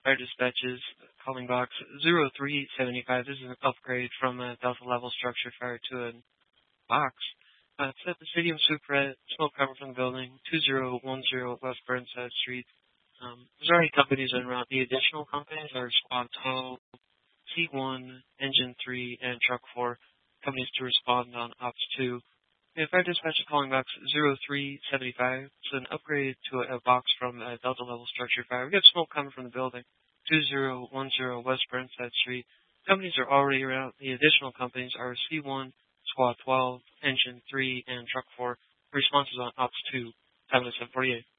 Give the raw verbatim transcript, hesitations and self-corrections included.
Fire dispatches, calling box zero three seven five. This is an upgrade from a Delta level structure fire to a box. Uh, it's at the Stadium Super, smoke cover from the building, two zero one zero West Burnside Street. Um, there's already companies in route. The additional companies are Squad twelve, T one, Engine three, and Truck four. Companies to respond on Ops two. And fire dispatch calling box zero three seven five. It's an upgrade to a, a box from a Delta level structure fire. We got smoke coming from the building, two zero one zero West Burnside Street. Companies are already around. The additional companies are C one, Squad twelve, Engine three, and Truck four. Responses on Ops two, seven seven forty-eight.